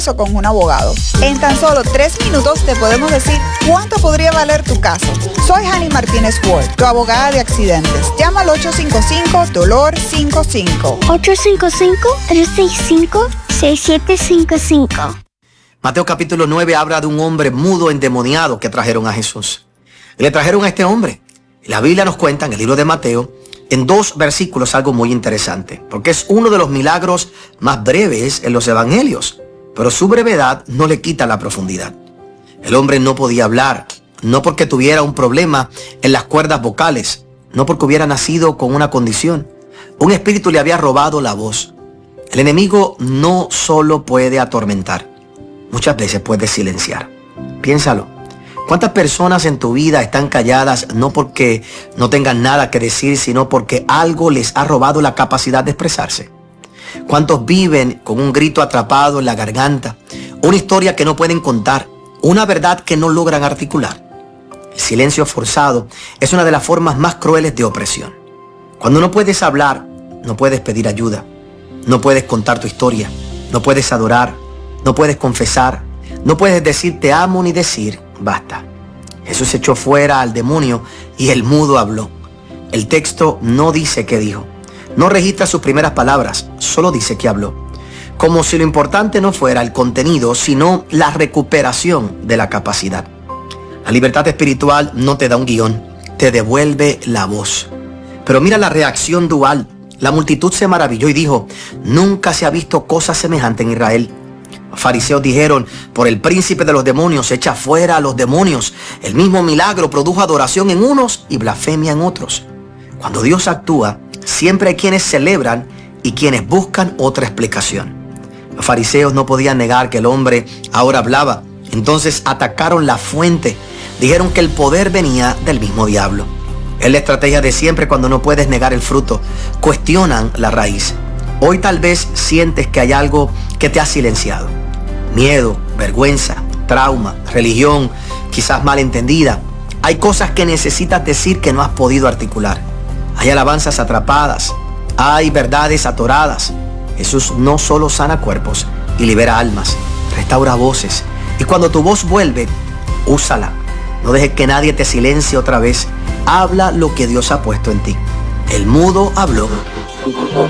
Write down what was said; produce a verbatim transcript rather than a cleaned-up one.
con un abogado. En tan solo tres minutos te podemos decir cuánto podría valer tu caso. Soy Hani Martínez Ward, tu abogada de accidentes. Llama al ocho cinco cinco, D O L O R cinco cinco. ocho cinco cinco, tres seis cinco, seis siete cinco cinco. Mateo capítulo nueve habla de un hombre mudo endemoniado que trajeron a Jesús. Y le trajeron a este hombre. La Biblia nos cuenta en el libro de Mateo, en dos versículos, algo muy interesante, porque es uno de los milagros más breves en los evangelios. Pero su brevedad no le quita la profundidad. El hombre no podía hablar, no porque tuviera un problema en las cuerdas vocales, no porque hubiera nacido con una condición. Un espíritu le había robado la voz. El enemigo no solo puede atormentar, muchas veces puede silenciar. Piénsalo. ¿Cuántas personas en tu vida están calladas no porque no tengan nada que decir, sino porque algo les ha robado la capacidad de expresarse? ¿Cuántos viven con un grito atrapado en la garganta, una historia que no pueden contar, una verdad que no logran articular? El silencio forzado es una de las formas más crueles de opresión. Cuando no puedes hablar, no puedes pedir ayuda, no puedes contar tu historia, no puedes adorar, no puedes confesar, no puedes decir te amo ni decir basta. Jesús echó fuera al demonio y el mudo habló. El texto no dice qué dijo. No registra sus primeras palabras, solo dice que habló. Como si lo importante no fuera el contenido, sino la recuperación de la capacidad. La libertad espiritual no te da un guión, te devuelve la voz. Pero mira la reacción dual. La multitud se maravilló y dijo, nunca se ha visto cosa semejante en Israel. Los fariseos dijeron, por el príncipe de los demonios, echa fuera a los demonios. El mismo milagro produjo adoración en unos y blasfemia en otros. Cuando Dios actúa, siempre hay quienes celebran y quienes buscan otra explicación. Los fariseos no podían negar que el hombre ahora hablaba. Entonces atacaron la fuente. Dijeron que el poder venía del mismo diablo. Es la estrategia de siempre cuando no puedes negar el fruto. Cuestionan la raíz. Hoy tal vez sientes que hay algo que te ha silenciado. Miedo, vergüenza, trauma, religión, quizás malentendida. Hay cosas que necesitas decir que no has podido articular. Hay alabanzas atrapadas, hay verdades atoradas. Jesús no solo sana cuerpos y libera almas, restaura voces. Y cuando tu voz vuelve, úsala. No dejes que nadie te silencie otra vez. Habla lo que Dios ha puesto en ti. El mudo habló.